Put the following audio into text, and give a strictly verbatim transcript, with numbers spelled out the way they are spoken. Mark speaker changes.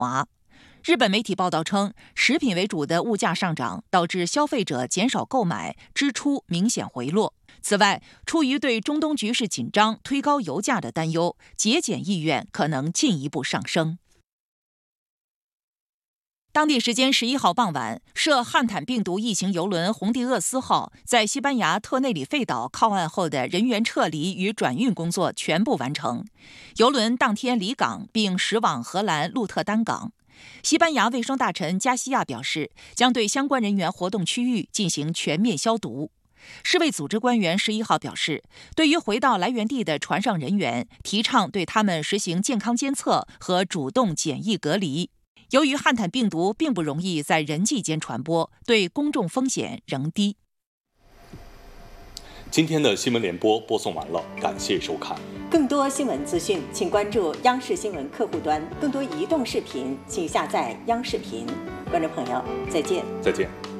Speaker 1: 滑。日本媒体报道称，食品为主的物价上涨导致消费者减少购买，支出明显回落。此外，出于对中东局势紧张推高油价的担忧，节俭意愿可能进一步上升。当地时间十一号傍晚，涉汉坦病毒疫情邮轮红地厄斯号在西班牙特内里费岛靠岸后的人员撤离与转运工作全部完成，邮轮当天离港并驶往荷兰鹿特丹港。西班牙卫生大臣加西亚表示，将对相关人员活动区域进行全面消毒。世卫组织官员十一号表示，对于回到来源地的船上人员，提倡对他们实行健康监测和主动检疫隔离。由于汉坦病毒并不容易在人际间传播，对公众风险仍低。
Speaker 2: 今天的新闻联播播送完了，感谢收看。
Speaker 3: 更多新闻资讯，请关注央视新闻客户端。更多移动视频，请下载央视频。观众朋友，再见。
Speaker 2: 再见。